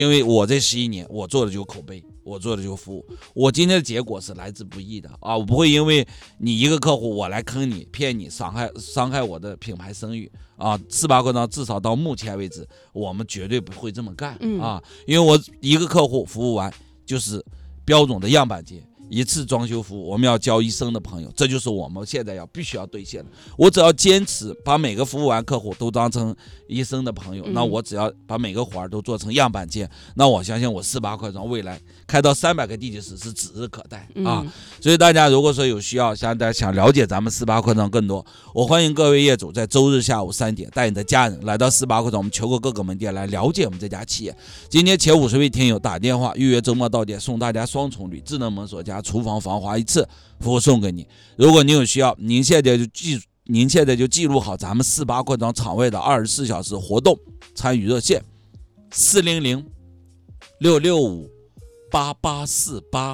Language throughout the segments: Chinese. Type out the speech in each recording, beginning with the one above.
因为我这11年我做的就是口碑，我做的就是服务，我今天的结果是来之不易的啊！我不会因为你一个客户我来坑你、骗你、伤害我的品牌声誉啊！48课堂至少到目前为止，我们绝对不会这么干啊！因为我一个客户服务完就是标准的样板间。一次装修服务，我们要交一生的朋友，这就是我们现在必须要兑现的。我只要坚持把每个服务完客户都当成一生的朋友，那我只要把每个活都做成样板间，那我相信我48块装未来开到300个地级市是指日可待啊！所以大家如果说有需要，想了解咱们48块装更多，我欢迎各位业主在周日下午3点带你的家人来到48块装我们全国各个门店来了解我们这家企业。今天前50位听友打电话预约周末到店，送大家双重铝智能门锁加厨房防滑一次服务送给你。如果您有需要，您现在就记录好咱们48块装场外的24小时活动参与热线400-665-8848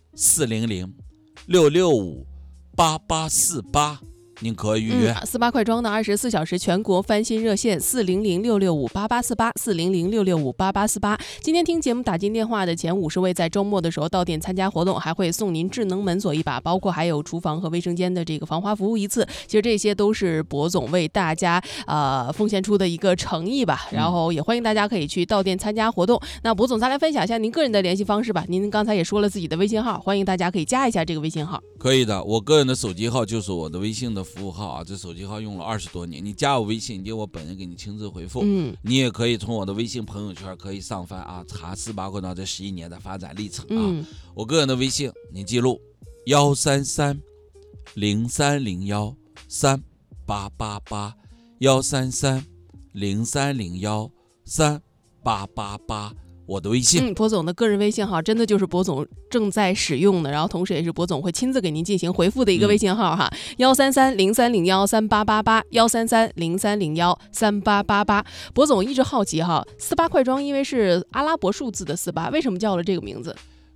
400-665-8848，您可以预约。 48块装的24小时全国翻新热线400-665-8848 400-665-8848。今天听节目打进电话的前50位，在周末的时候到店参加活动，还会送您智能门锁一把，包括还有厨房和卫生间的这个防滑服务一次。其实这些都是博总为大家奉献出的一个诚意吧。然后也欢迎大家可以去到店参加活动。那博总再来分享一下您个人的联系方式吧。您刚才也说了自己的微信号，欢迎大家可以加一下这个微信号。 可以的，我个人的手机号就是我的微信的服务号啊，这手机号用了20多年，你加我微信，我本人给你亲自回复。你也可以从我的微信朋友圈可以上翻啊，查48块装这11年的发展历程啊。我个人的微信你记录133-0301-3888 133-0301-3888，我的微信。 博总的个人微信号真的就是博总正在使用的，然后同时也是博总会亲自给您进行回复的一个微信号哈，133-0301-3888 133-0301-3888。博总一直好奇哈，48块装因为是阿拉伯数字的48，为什么叫了这个名字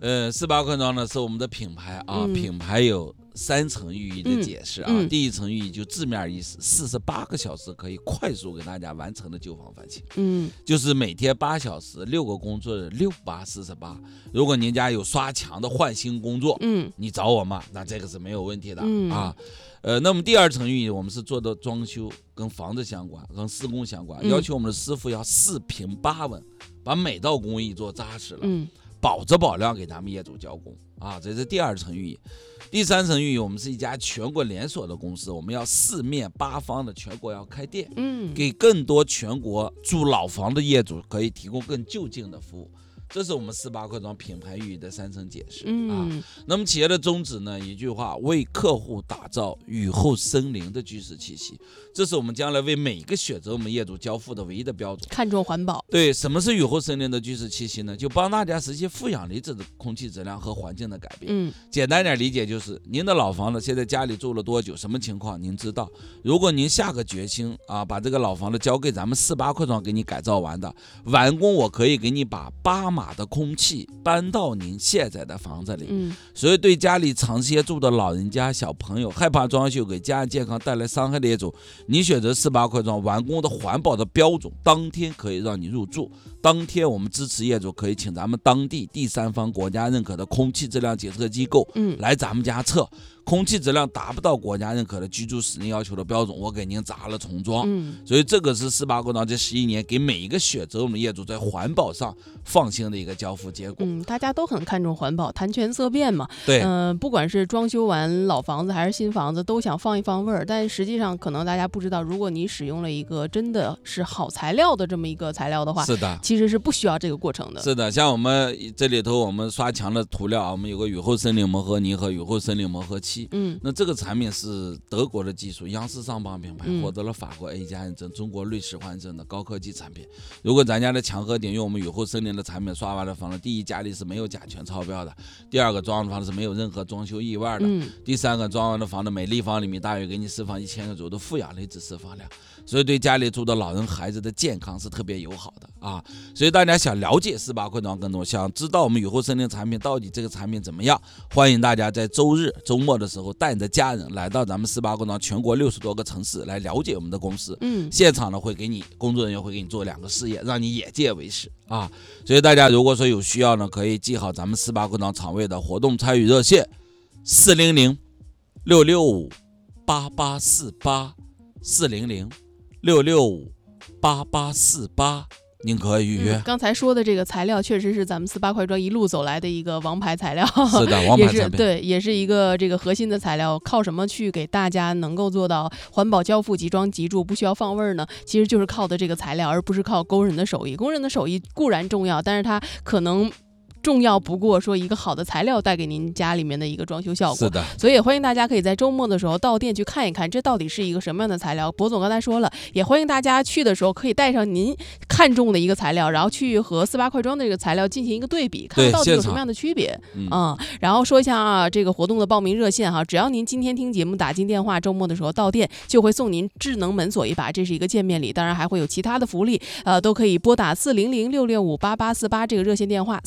？48块装呢是我们的品牌啊，品牌有3层寓意的解释啊。第一层寓意就字面意思，48个小时可以快速给大家完成的旧房翻新。就是每天8小时，6个工作日，6848。如果您家有刷墙的换新工作，你找我嘛，那这个是没有问题的啊。那么第二层寓意，我们是做的装修跟房子相关，跟施工相关，要求我们的师傅要4平8稳，把每道工艺做扎实了。保质保量给咱们业主交工啊，这是第2层寓意。第3层寓意，我们是一家全国连锁的公司，我们要4面8方的全国要开店，给更多全国住老房的业主可以提供更就近的服务。这是我们48块装品牌寓意的3层解释啊。那么企业的宗旨呢，一句话，为客户打造雨后森林的居室气息，这是我们将来为每一个选择我们业主交付的唯一的标准。 看重环保。 对，什么是雨后森林的居室气息呢？就帮大家实现负氧离子的空气质量和环境的改变。简单点理解就是，您的老房子现在家里住了多久，什么情况您知道。如果您下个决心啊，把这个老房子交给咱们48块装给你改造完的，完工我可以给你把8码的空气搬到您现在的房子里。所以对家里长期住的老人家、小朋友，害怕装修给家人健康带来伤害的业主，你选择48块装完工的环保的标准，当天可以让你入住。当天我们支持业主可以请咱们当地第3方国家认可的空气质量检测机构来咱们家测，空气质量达不到国家认可的居住使用要求的标准，我给您砸了重装。所以这个是48块装这11年给每一个选择我们业主在环保上放心的一个交付结果。 大家都很看重环保，谈权色变嘛。 对， 不管是装修完老房子还是新房子，都想放一放味儿。但实际上，可能大家不知道，如果你使用了一个真的是好材料的这么一个材料的话， 是的， 其实是不需要这个过程的。 是的，像我们这里头我们刷墙的涂料，我们有个雨后森林磨合泥和雨后森林磨合漆。那这个产品是德国的技术，央视上榜品牌，获得了法国 A 加认证、中国瑞士认证的高科技产品。如果咱家的墙和顶用我们雨后森林的产品刷完了房子，第一，家里是没有甲醛超标的；第二个，装完的房子是没有任何装修意外的；第三个，装完的房子每立方厘米大约给你释放1000个左右的负氧离子释放量，所以对家里住的老人孩子的健康是特别友好的啊。所以大家想了解48块装更多，想知道我们雨后森林产品到底这个产品怎么样，欢迎大家在周日周末的时候时候，带你的家人来到咱们18课庄全国60多个城市来了解我们的公司。现场呢会给你工作人员会给你做2个试验，让你眼界为实啊。所以大家如果说有需要呢，可以记好咱们18课庄厂委的活动参与热线400-665-8848，400-665-8848，您可以预约。 刚才说的这个材料确实是咱们18课庄一路走来的一个王牌材料， 是的，王牌产品， 对，也是一个这个核心的材料。靠什么去给大家能够做到环保交付、即装即住，不需要放味儿呢？其实就是靠的这个材料，而不是靠工人的手艺。工人的手艺固然重要，但是它可能重要不过说一个好的材料带给您家里面的一个装修效果。 是的， 所以也欢迎大家可以在周末的时候到店去看一看，这到底是一个什么样的材料。博总刚才说了，也欢迎大家去的时候可以带上您看中的一个材料，然后去和18课庄的这个材料进行一个对比，看到底有什么样的区别。然后说一下啊，这个活动的报名热线哈，只要您今天听节目打进电话，周末的时候到店就会送您智能门锁一把，这是一个见面礼，当然还会有其他的福利，都可以拨打400-665-8848这个热线电话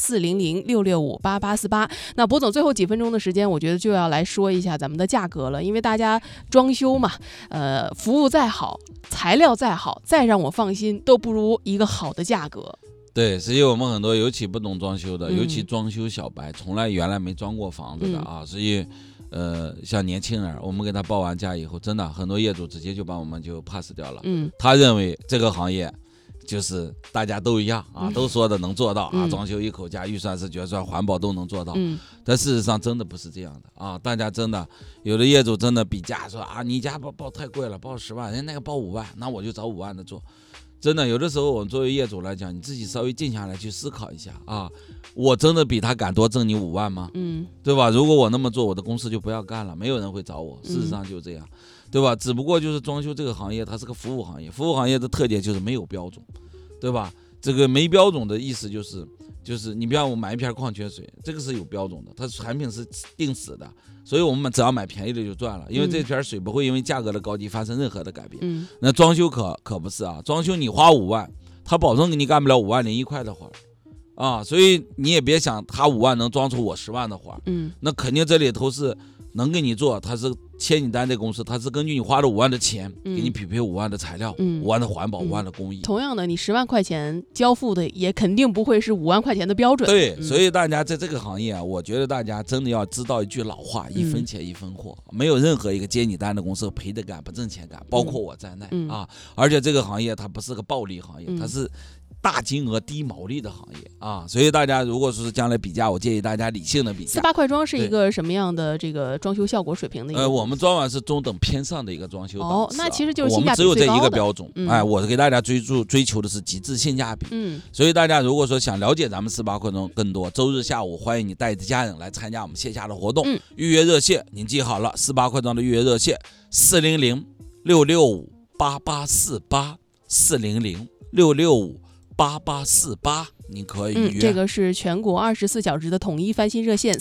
400-665-8848。那博总最后几分钟的时间，我觉得就要来说一下咱们的价格了，因为大家装修嘛，服务再好，材料再好，再让我放心，都不如一个好的价格。 对，实际我们很多尤其不懂装修的，尤其装修小白，从来原来没装过房子的啊，所以像年轻人，我们给他报完价以后，真的很多业主直接就把我们就 pass 掉了。他认为这个行业就是大家都一样啊，都说的能做到啊，装修一口价，预算是决算，环保都能做到。但事实上真的不是这样的啊！大家真的有的业主真的比价说啊，你家报太贵了，报10万，人家那个报5万，那我就找5万的做。真的有的时候我们作为业主来讲，你自己稍微静下来去思考一下啊，我真的比他敢多挣你5万吗？对吧？如果我那么做，我的公司就不要干了，没有人会找我。事实上就这样，对吧？只不过就是装修这个行业，它是个服务行业，服务行业的特点就是没有标准，对吧？这个没标准的意思就是你比方我买一瓶矿泉水，这个是有标准的，它产品是定死的，所以我们只要买便宜的就赚了，因为这瓶水不会因为价格的高低发生任何的改变。那装修可不是啊，装修你花5万，他保证给你干不了5万01块的活啊，所以你也别想他5万能装出我10万的活。那肯定这里头是能给你做，他是签你单这公司，他是根据你花了5万的钱，给你匹配5万的材料，5万的环保，5万的工艺。 同样的，你10万块钱交付的也肯定不会是5万块钱的标准。 对，所以大家在这个行业啊，我觉得大家真的要知道一句老话，一分钱一分货，没有任何一个接你单的公司赔得干不挣钱干，包括我在内啊。而且这个行业它不是个暴利行业，它是大金额低毛利的行业啊，所以大家如果说是将来比价，我建议大家理性的比价。 18课庄是一个什么样的这个装修效果水平的一个？ 我们装完是中等偏上的一个装修档次。 那其实就是性价比我们只有这一个最高的标准。我给大家追求的是极致性价比。所以大家如果说想了解咱们18课庄更多，周日下午欢迎你带着家人来参加我们线下的活动。预约热线您记好了，18课庄的预约热线400-665-8848，400-665-8848，您可以预约。 这个是全国24小时的统一翻新热线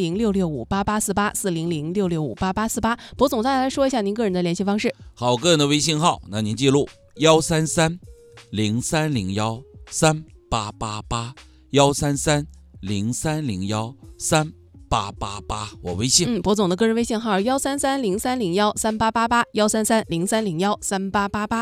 ，400-665-8848，400-665-8848。博总再来说一下您个人的联系方式。 好，个人的微信号，那您记录133-0301-3888，133-0301-3888，我微信。 博总的个人微信号133-0301-3888，133-0301-3888。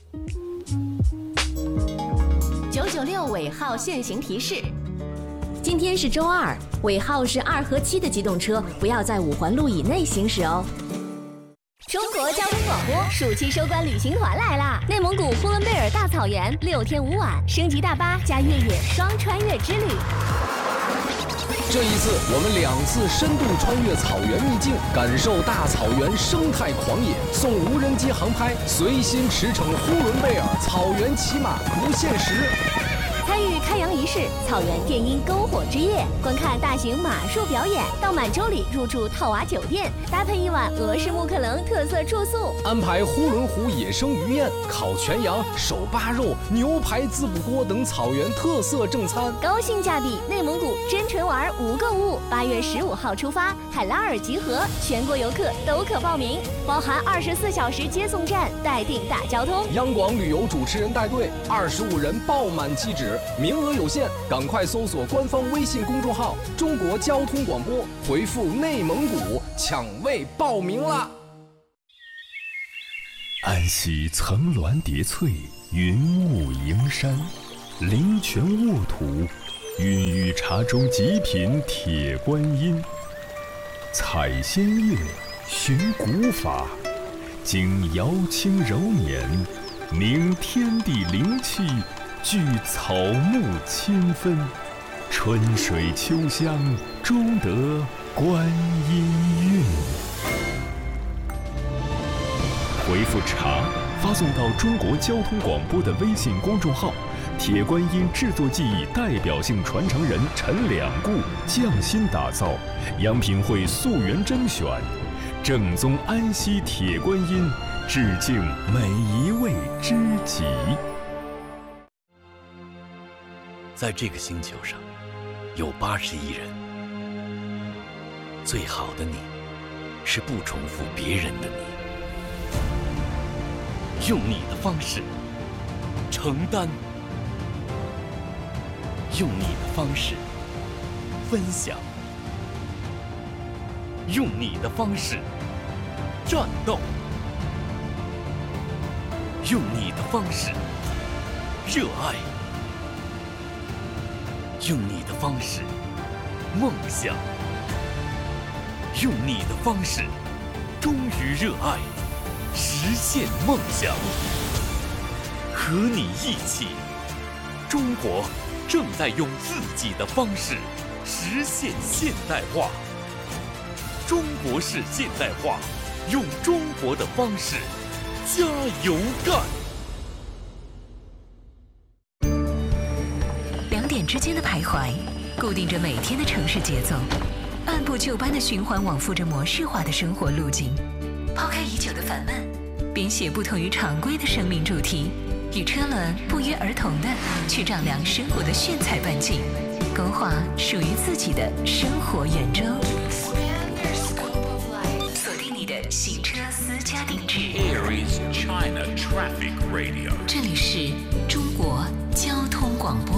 996尾号限行提示：今天是周2，尾号是2和7的机动车不要在5环路以内行驶哦。中国交通广播暑期收官旅行团来啦！内蒙古呼伦贝尔大草原6天5晚，升级大巴加越野双穿越之旅。 这一次，我们2次深度穿越草原秘境，感受大草原生态狂野，送无人机航拍，随心驰骋呼伦贝尔，草原骑马不限时。 参与开洋仪式，草原电音篝火之夜，观看大型马术表演，到满洲里入住套娃酒店，搭配1晚俄式木克棱特色住宿， 安排呼伦湖野生鱼宴、烤全羊、手扒肉、牛排自补锅等草原特色正餐， 高性价比内蒙古真纯玩无购物。8月15号出发，海拉尔集合，全国游客都可报名，包含24小时接送站，待定大交通。 央广旅游主持人带队，25人爆满机止，名额有限。 线，赶快搜索官方微信公众号“中国交通广播”，回复“内蒙古”抢位报名啦！ 安溪层峦叠翠，云雾迎山，灵泉沃土，孕育茶中极品铁观音。采仙乐，寻古法，经瑶清柔年，凝天地灵气，聚草木清芬，春水秋香，终得观音韵。回复茶发送到中国交通广播的微信公众号，铁观音制作技艺代表性传承人陈两固匠心打造，阳品会溯源甄选，正宗安溪铁观音，致敬每一位知己。 在这个星球上，有80亿人，最好的你，是不重复别人的你。用你的方式承担，用你的方式分享，用你的方式战斗，用你的方式热爱，用你的方式梦想，用你的方式忠于热爱，实现梦想。和你一起，中国正在用自己的方式实现现代化。中国式现代化，用中国的方式加油干。 2点之间的徘徊，固定着每天的城市节奏，按部就班的循环往复着模式化的生活路径。抛开已久的烦闷，编写不同于常规的生命主题，与车轮不约而同的去丈量生活的炫彩半径，勾画属于自己的生活圆周。锁定你的行车私家定制。 Aries China Traffic Radio。 这里是中国交通广播。